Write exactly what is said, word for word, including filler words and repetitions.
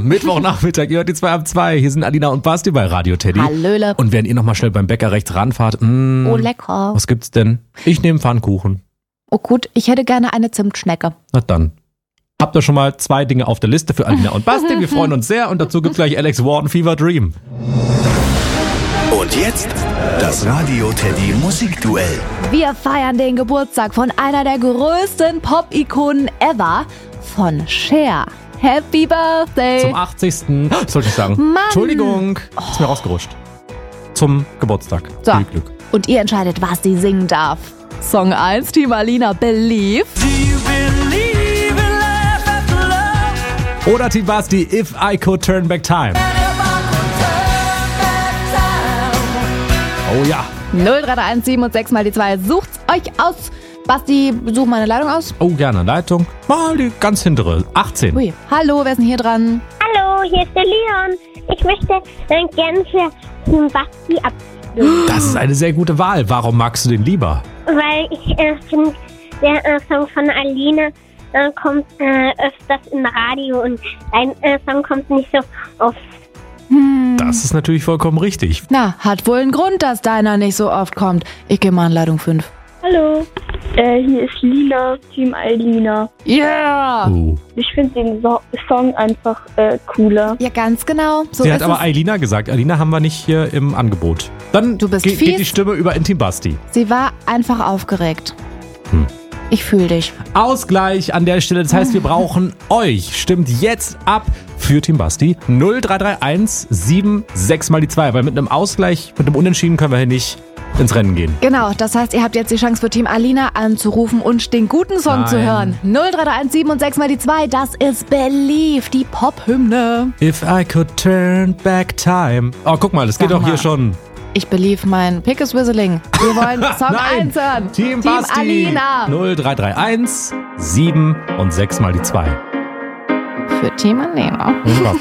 Mittwochnachmittag, ihr hört die zwei ab zwei. Hier sind Alina und Basti bei Radio Teddy. Hallöle. Und während ihr nochmal schnell beim Bäcker rechts ranfahrt, mh, Oh, lecker. was gibt's denn? Ich nehme Pfannkuchen. Oh gut, ich hätte gerne eine Zimtschnecke. Na dann. Habt ihr schon mal zwei Dinge auf der Liste für Alina und Basti? Wir freuen uns sehr und dazu gibt's gleich Alex Warden, Fever Dream. Und jetzt das Radio Teddy Musikduell. Wir feiern den Geburtstag von einer der größten Pop-Ikonen ever, von Cher. Happy Birthday! Zum achtzigsten sollte ich sagen. Mann. Entschuldigung, ist mir rausgerutscht. Zum Geburtstag. So. Viel Glück. Und ihr entscheidet, was sie singen darf. Song eins, Team Alina, Believe. Oder Team Basti, If I Could Turn Back Time. Oh ja. null drei drei eins sieben und sechs mal die zwei. Sucht's euch aus. Basti, such meine Leitung aus. Oh, gerne. Leitung. Mal die ganz hintere. achtzehn. Ui. Hallo, wer ist denn hier dran? Hallo, hier ist der Leon. Ich möchte äh, gerne für den Basti abstimmen, Das ist eine sehr gute Wahl. Warum magst du den lieber? weil ich äh, finde, der äh, Song von Alina äh, kommt äh, öfters im Radio und ein äh, Song kommt nicht so oft. Das ist natürlich vollkommen richtig. Na, hat wohl einen Grund, dass deiner nicht so oft kommt. Ich gehe mal in Leitung fünf. Hallo, äh, hier ist Lina, Team Alina. Yeah! Oh. Ich finde den so- Song einfach äh, cooler. Ja, ganz genau. So Sie ist hat aber es. Eilina gesagt. Eilina haben wir nicht hier im Angebot. Dann Du bist ge- fies. geht die Stimme über in Team Basti. Sie war einfach aufgeregt. Hm. Ich fühle dich. Ausgleich an der Stelle. Das heißt, wir brauchen euch. Stimmt jetzt ab für Team Basti. null drei drei eins sieben sechs mal die zwei. Weil mit einem Ausgleich, mit einem Unentschieden können wir hier nicht ins Rennen gehen. Genau, das heißt, ihr habt jetzt die Chance für Team Alina anzurufen und den guten Song Nein. zu hören. null drei drei eins sieben und sechs mal die zwei, das ist Believe, die Pop-Hymne. If I could turn back time. Oh, guck mal, das geht Sag doch hier mal. schon. Ich believe mein Pick is Whistling. Wir wollen Song Nein. eins hören. Team, Team Basti. Alina. null drei drei eins sieben und sechs mal die zwei. Für Team Alina.